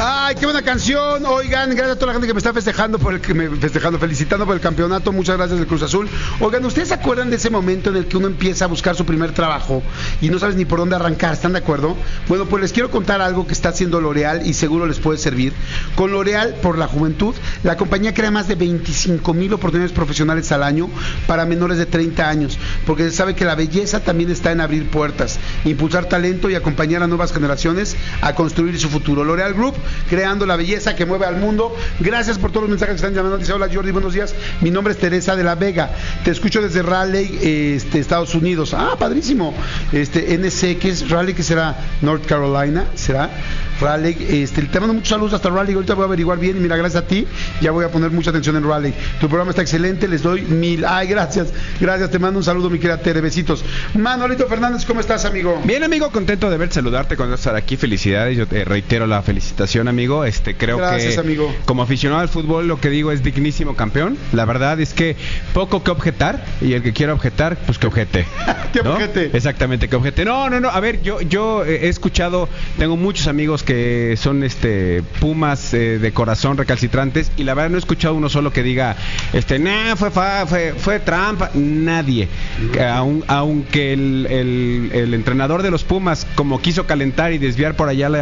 Ay, qué buena canción. Oigan, gracias a toda la gente que me está felicitando por el campeonato. Muchas gracias del Cruz Azul. Oigan, ¿ustedes se acuerdan de ese momento en el que uno empieza a buscar su primer trabajo y no sabes ni por dónde arrancar? ¿Están de acuerdo? Bueno, pues les quiero contar algo que está haciendo L'Oréal y seguro les puede servir. Con L'Oréal por la juventud, la compañía crea más de 25,000 oportunidades profesionales al año para menores de 30 años, porque se sabe que la belleza también está en abrir puertas, impulsar talento y acompañar a nuevas generaciones a construir su futuro. L'Oréal Group, creando la belleza que mueve al mundo. Gracias por todos los mensajes que están llamando. Dice: hola Jordi, buenos días. Mi nombre es Teresa de la Vega. Te escucho desde Raleigh, Estados Unidos. Ah, padrísimo. NC, ¿qué es Raleigh? ¿Qué será? North Carolina, ¿será? Raleigh, te mando muchos saludos hasta Raleigh. Ahorita voy a averiguar bien. Y mira, gracias a ti, ya voy a poner mucha atención en Raleigh. Tu programa está excelente, les doy 1000. Ay, gracias, te mando un saludo, mi querida Tere, besitos. Manolito Fernández, ¿cómo estás, amigo? Bien, amigo, contento de verte, saludarte, con estar aquí. Felicidades, yo te reitero la felicitación, amigo. Creo gracias, que amigo. Como aficionado al fútbol, lo que digo es dignísimo campeón. La verdad es que poco que objetar, y el que quiera objetar, pues que objete. ¿Qué ¿no? objete? Exactamente, que objete. No, a ver, yo he escuchado, tengo muchos amigos que son Pumas de corazón, recalcitrantes, y la verdad no he escuchado uno solo que diga, fue trampa. Nadie. Aunque el entrenador de los Pumas, como quiso calentar y desviar por allá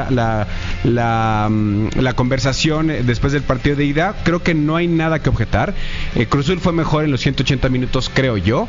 la conversación después del partido de ida, creo que no hay nada que objetar. Cruz Azul fue mejor en los 180 minutos, creo yo.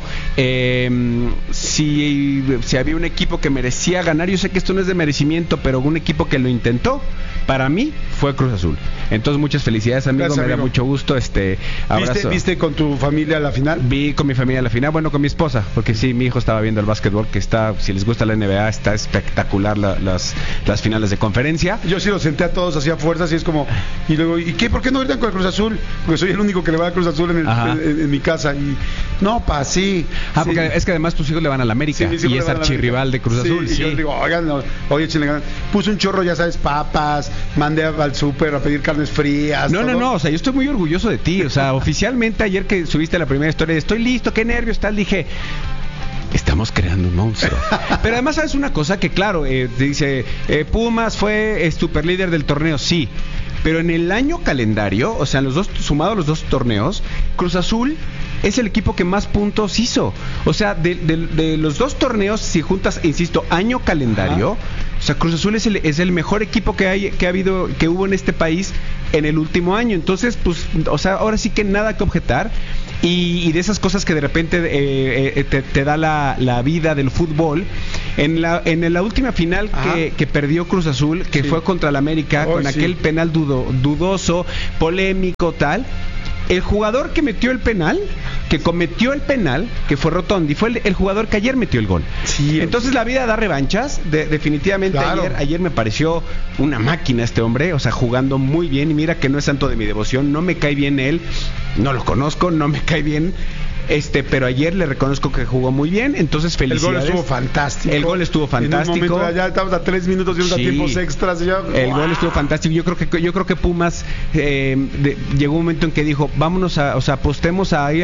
Si había un equipo que merecía ganar, yo sé que esto no es de merecimiento, pero un equipo que lo intentó, para mí fue Cruz Azul. Entonces, muchas felicidades, amigo. Gracias, amigo. Me da mucho gusto. Abrazo. ¿Viste con tu familia la final? Vi con mi familia la final, bueno, con mi esposa, porque sí, mi hijo estaba viendo el básquetbol, que está, si les gusta la NBA, está espectacular las finales de conferencia. Yo sí los senté a todos hacía fuerzas y es como, y luego, ¿y qué? ¿Por qué no gritan con el Cruz Azul? Porque soy el único que le va a Cruz Azul en mi casa. Y no, sí. Porque es que además tus hijos le van a la América, sí, y es archirrival de Cruz Azul. Sí, y yo digo, oigan, oye, échenle ganas. Puse un chorro, ya sabes, papas, mandé al súper a pedir carnes frías. No, o sea, yo estoy muy orgulloso de ti. O sea, oficialmente ayer que subiste la primera historia, estoy listo, qué nervios, tal, dije, estamos creando un monstruo. Pero además, ¿sabes una cosa? Que claro, dice, Pumas fue super líder del torneo, sí. Pero en el año calendario, o sea, sumados los dos torneos, Cruz Azul es el equipo que más puntos hizo. O sea, de los dos torneos, si juntas, insisto, año calendario, o sea, Cruz Azul es el mejor equipo que hubo en este país en el último año. Entonces, pues, o sea, ahora sí que nada que objetar. Y de esas cosas que de repente te da la vida del fútbol. En la última final que perdió Cruz Azul, que fue contra el América, con aquel penal dudoso, polémico, tal. El jugador que cometió el penal, que fue Rotondi, fue el jugador que ayer metió el gol. Sí, entonces la vida da revanchas, definitivamente. Claro. Ayer me pareció una máquina este hombre, o sea, jugando muy bien. Y mira que no es santo de mi devoción, no me cae bien él, no lo conozco, no me cae bien. Pero ayer le reconozco que jugó muy bien, entonces felicidades. El gol estuvo fantástico. En un momento, ya estamos a 3 minutos y unos tiempos extras. El gol estuvo fantástico. Yo creo que Pumas llegó un momento en que dijo, vámonos apostemos a ir